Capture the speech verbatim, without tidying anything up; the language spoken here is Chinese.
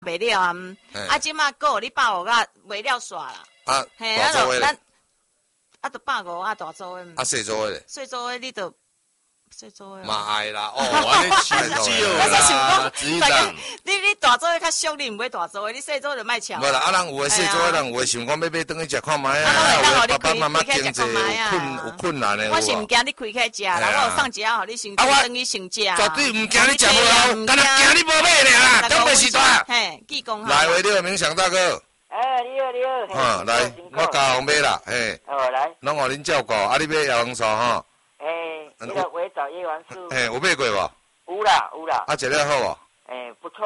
卖了啊，啊，即马够你百五啊，卖了煞啦。 啊， 嘿， 大组的咱啊，都百五啊，大组的。 啊，细组的。 细组的你都细组的。 嘛爱啦，哦，安尼太少啦，执行长。 你你大组的较俗，你唔买大组的，你细组就卖抢。 无啦，啊人有诶细组的人有诶想讲要买转去食看卖啊， 啊， 爸爸妈妈经济有困有困难的。 我是唔惊你开开食，然后上一下互你先转去先食。 绝对唔惊你食无好，干那惊你无买尔啦，根本是大。 嘿，技工来，为了冥想大哥。 哎，你好，你好。 哈，来，我加红买啦，嘿。 哦，来。 拢互恁照顾，啊，你买叶黄素吼。 哎，那个维藻叶黄素。 嘿，有买过无？ 有啦，有啦。 啊，食了好无？ 哎，不错。